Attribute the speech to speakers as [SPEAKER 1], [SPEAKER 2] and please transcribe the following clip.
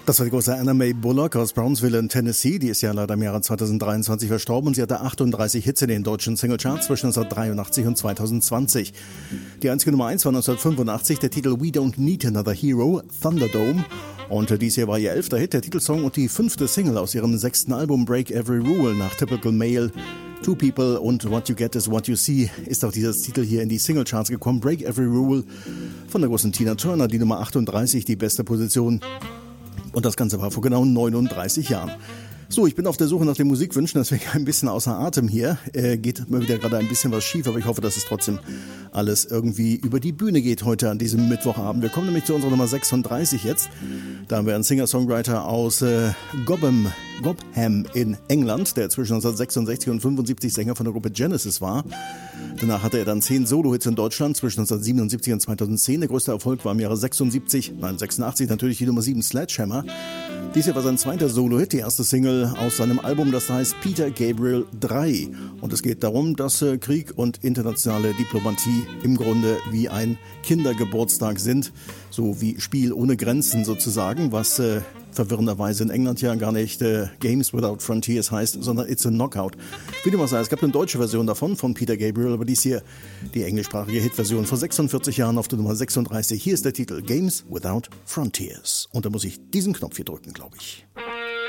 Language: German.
[SPEAKER 1] Das war die große Anna Mae Bullock aus Brownsville in Tennessee. Die ist ja leider im Jahre 2023 verstorben und sie hatte 38 Hits in den deutschen Singlecharts zwischen 1983 und 2020. Die einzige Nummer 1 war 1985 der Titel We Don't Need Another Hero, Thunderdome. Und dies hier war ihr 11. Hit, der Titelsong und die 5. Single aus ihrem 6. Album Break Every Rule nach Typical Male. Two People und What You Get is What You See ist auch dieses Titel hier in die Singlecharts gekommen. Break Every Rule von der großen Tina Turner, die Nummer 38, die beste Position. Und das Ganze war vor genau 39 Jahren. So, ich bin auf der Suche nach den Musikwünschen, deswegen ein bisschen außer Atem hier. Geht mir wieder gerade ein bisschen was schief, aber ich hoffe, dass es trotzdem alles irgendwie über die Bühne geht heute an diesem Mittwochabend. Wir kommen nämlich zu unserer Nummer 36 jetzt. Da haben wir einen Singer-Songwriter aus Cobham in England, der zwischen 1966 und 1975 Sänger von der Gruppe Genesis war. Danach hatte er dann 10 Solo-Hits in Deutschland zwischen 1977 und 2010. Der größte Erfolg war im Jahre 86 natürlich die Nummer 7 Sledgehammer. Dies hier war sein zweiter Solo-Hit, die erste Single aus seinem Album, das heißt Peter Gabriel 3. Und es geht darum, dass Krieg und internationale Diplomatie im Grunde wie ein Kindergeburtstag sind. So wie Spiel ohne Grenzen sozusagen, was verwirrenderweise in England ja gar nicht Games Without Frontiers heißt, sondern It's a Knockout. Wie dem auch sei, es gab eine deutsche Version davon von Peter Gabriel, aber dies hier die englischsprachige Hitversion vor 46 Jahren auf der Nummer 36. Hier ist der Titel Games Without Frontiers. Und da muss ich diesen Knopf hier drücken, glaube ich.